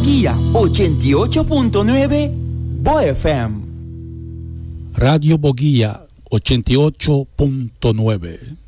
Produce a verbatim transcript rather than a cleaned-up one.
Boquilla ochenta y ocho punto nueve Bo F M. Radio Boquilla ochenta y ocho punto nueve.